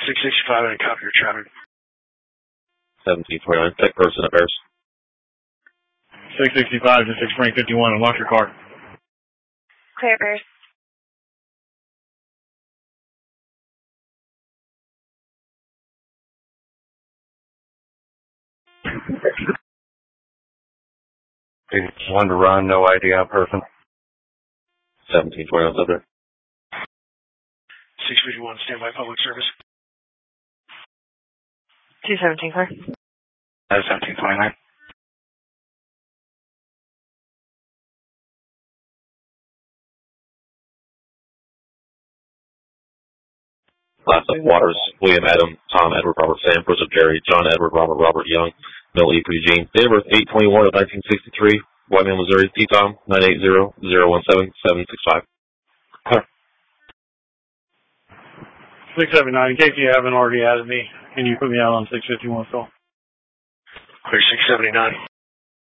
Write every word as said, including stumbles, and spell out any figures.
six sixty-five, and copy your traffic. seventeen twenty-nine, tech person at Bears. six sixty-five to six Frank fifty-one, and lock your car. Clear, Bears. One to run, no I D on person. seventeen twenty-nine, subject. six fifty-one, standby public service. two seventeen, clear. That's seventeen twenty-nine. Last up, Waters, William Adam, Tom Edward Robert Sam, Joseph Jerry, John Edward Robert Robert Young, Mill E. Eugene. Date of birth eight twenty-one of nineteen sixty-three. Whiteman, Missouri. T Tom nine eight zero zero one seven seven six five. six seventy-nine, in case you haven't already added me, can you put me out on six fifty-one, Phil? Clear six seventy-nine.